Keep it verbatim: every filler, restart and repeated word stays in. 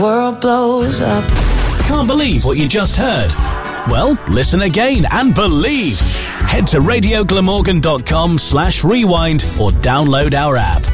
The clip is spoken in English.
World blows up. Can't believe what you just heard? Well, listen again and believe. Head to radio glamorgan dot com slash rewind or download our app.